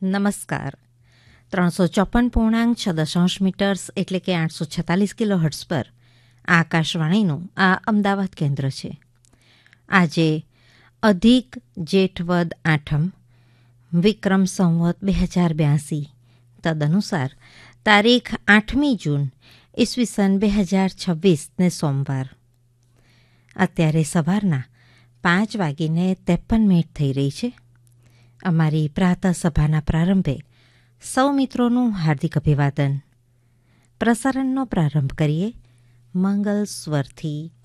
નમસ્કાર. 354.6 મીટર્સ એટલે કે 846 કિલોહર્ટ્ઝ પર આ આકાશવાણીનું આ અમદાવાદ કેન્દ્ર છે. આજે અધિક જેઠવદ આઠમ, વિક્રમ સંવત 2082, તદનુસાર તારીખ 8મી જૂન ઈસવીસન 2026 સોમવાર. અત્યારે સવારના 5:53 થઈ રહી છે. અમારી પ્રાતઃ સભાના પ્રારંભે સૌ મિત્રોનું હાર્દિક અભિવાદન. પ્રસારણનો પ્રારંભ કરીએ મંગલ સ્વરથી.